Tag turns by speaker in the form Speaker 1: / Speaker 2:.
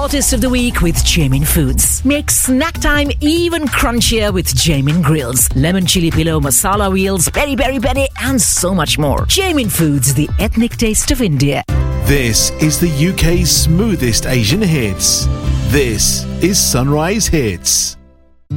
Speaker 1: hottest of the week with Jamin Foods. Make snack time even crunchier with Jamin Grills, lemon chili pillow, masala wheels, peri peri peri, and so much more. Jamin Foods, the ethnic taste of India.
Speaker 2: This is the UK's smoothest Asian hits. This is Sunrise Hits.